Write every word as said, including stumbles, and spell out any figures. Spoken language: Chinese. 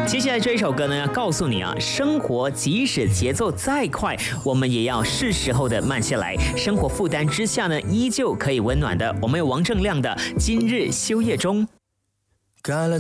接下来这一首歌呢，要告诉你啊，生活即使节奏再快，我们也要是时候的慢下来。生活负担之下呢，依旧可以温暖的。我们有王铮亮的《今日休夜中》。